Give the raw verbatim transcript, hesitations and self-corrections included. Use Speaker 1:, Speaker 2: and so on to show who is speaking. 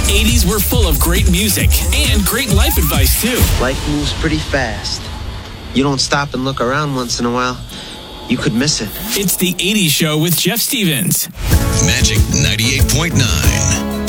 Speaker 1: eighties were full of great music and great life advice, too.
Speaker 2: Life moves pretty fast. You don't stop and look around once in a while, you could miss it.
Speaker 1: It's the eighties Show with Jeff Stevens.
Speaker 3: Magic ninety-eight point nine.